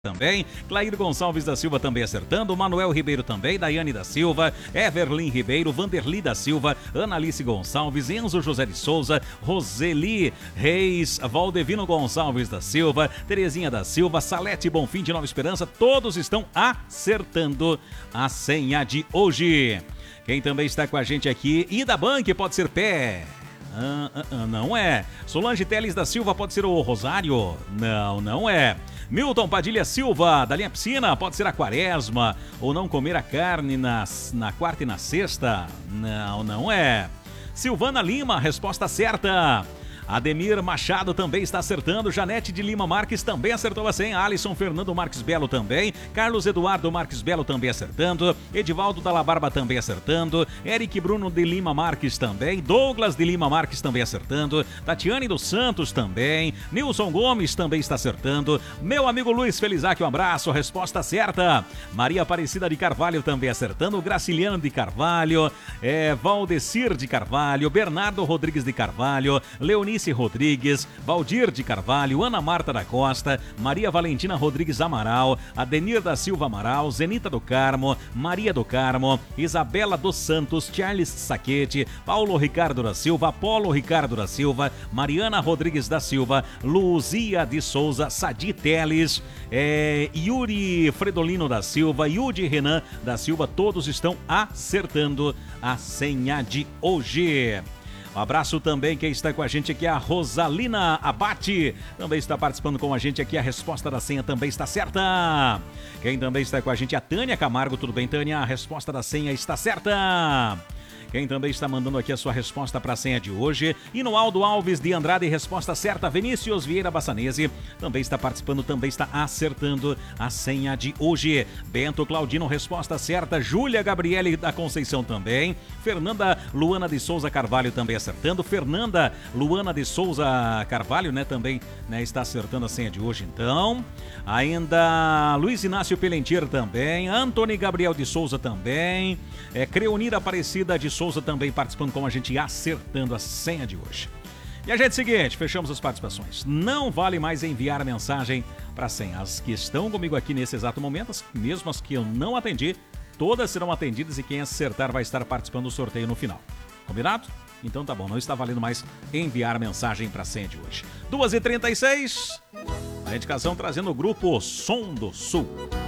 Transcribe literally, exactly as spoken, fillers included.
Também, Clair Gonçalves da Silva também acertando, Manuel Ribeiro também, Daiane da Silva, Everlin Ribeiro, Vanderli da Silva, Analice Gonçalves, Enzo José de Souza, Roseli Reis, Valdevino Gonçalves da Silva, Terezinha da Silva, Salete Bonfim de Nova Esperança, todos estão acertando a senha de hoje. Quem também está com a gente aqui, Ida Bank, pode ser pé. Ah, ah, ah, não é. Solange Teles da Silva, pode ser o Rosário? Não, não é. Milton Padilha Silva, da linha Piscina, pode ser a Quaresma, ou não comer a carne na, na quarta e na sexta? Não, não é. Silvana Lima, resposta certa. Ademir Machado também está acertando, Janete de Lima Marques também acertou a senha, Alisson Fernando Marques Belo também, Carlos Eduardo Marques Belo também acertando, Edivaldo Dalla Barba também acertando, Eric Bruno de Lima Marques também, Douglas de Lima Marques também acertando, Tatiane dos Santos também, Nilson Gomes também está acertando, meu amigo Luiz Felizac, um abraço, resposta certa. Maria Aparecida de Carvalho também acertando, Graciliano de Carvalho, é, Valdecir de Carvalho, Bernardo Rodrigues de Carvalho, Leonice Rodrigues, Valdir de Carvalho, Ana Marta da Costa, Maria Valentina Rodrigues Amaral, Adenir da Silva Amaral, Zenita do Carmo, Maria do Carmo, Isabela dos Santos, Charles Saquete, Paulo Ricardo da Silva, Apolo Ricardo da Silva, Mariana Rodrigues da Silva, Luzia de Souza, Sadi Teles, é, Yuri Fredolino da Silva, Yudi Renan da Silva, todos estão acertando a senha de hoje. Um abraço também, quem está com a gente aqui é a Rosalina Abate, também está participando com a gente aqui, a resposta da senha também está certa. Quem também está com a gente é a Tânia Camargo, tudo bem, Tânia? A resposta da senha está certa. Quem também está mandando aqui a sua resposta para a senha de hoje. E no Aldo Alves de Andrade, resposta certa. Vinícius Vieira Bassanese também está participando, também está acertando a senha de hoje. Bento Claudino, resposta certa. Júlia Gabriele da Conceição também. Fernanda Luana de Souza Carvalho também acertando. Fernanda Luana de Souza Carvalho, né, também, né, está acertando a senha de hoje, então. Ainda Luiz Inácio Pelentier também. Antony Gabriel de Souza também. É, Creonira Aparecida de Souza também participando com a gente e acertando a senha de hoje. E a gente, seguinte, fechamos as participações. Não vale mais enviar mensagem para senha. As que estão comigo aqui nesse exato momento, as, mesmo as que eu não atendi, todas serão atendidas e quem acertar vai estar participando do sorteio no final. Combinado? Então tá bom, não está valendo mais enviar mensagem para a senha de hoje. duas e trinta e seis, a indicação trazendo o grupo Som do Sul.